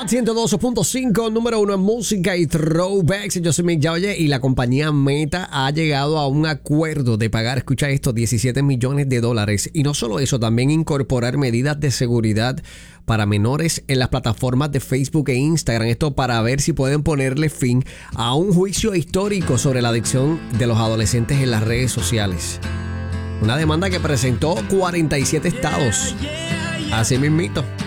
Hot 102.5, número 1 en música y throwbacks. Yo soy Mick Jagger y la compañía Meta ha llegado a un acuerdo de pagar, escucha esto, $17 millones. Y no solo eso, también incorporar medidas de seguridad para menores en las plataformas de Facebook e Instagram. Esto para ver si pueden ponerle fin a un juicio histórico sobre la adicción de los adolescentes en las redes sociales. Una demanda que presentó 47 estados. Así mismito.